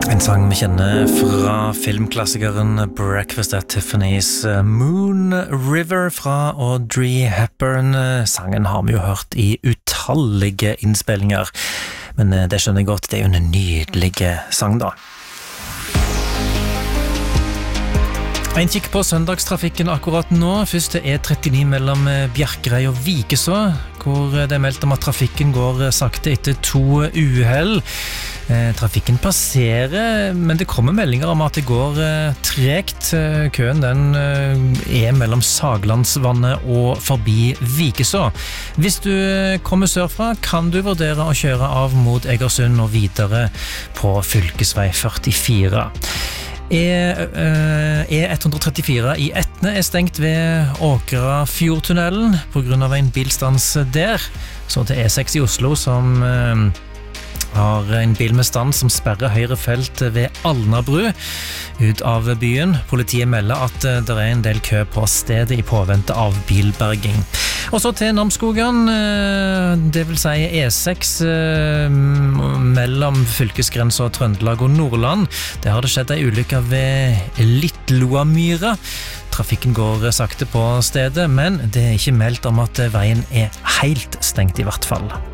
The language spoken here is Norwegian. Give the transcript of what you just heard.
En sang vi kjenner fra filmklassikeren Breakfast at Tiffany's, Moon River fra Audrey Hepburn. Sangen har vi jo hørt i utallige innspillinger, men det skjønner jeg godt, det er jo en nydelig sang da. En kikk på søndagstrafikken akkurat nå. Først er E39 mellom Bjerkreim og Vikeså, hvor det er meldt om at trafikken går sakte etter 2 uhell. Trafikken passerer, men det kommer meldinger om at det går tregt. Køen den er mellom Saglandsvannet og forbi Vikeså. Hvis du kommer sørfra, kan du vurdere å kjøre av mot Egersund og videre på fylkesvei 44. E134 i Etne er stengt ved Åkrafjordtunnelen på grunn av en bilstans der. Så til E6 i Oslo som har en bil med stans som sperrer høyre felt ved Alnabru ut av byen. Politiet melder at det er en del kø på stedet i påvente av bilberging. Og så til Namsskogan, det vil si E6 mellom fylkesgrensa og Trøndelag og Nordland. Der har det skjedd en ulykke ved Littloamyra. Trafikken går sakte på stedet, men det er ikke meldt om at veien er helt stengt i hvert fall.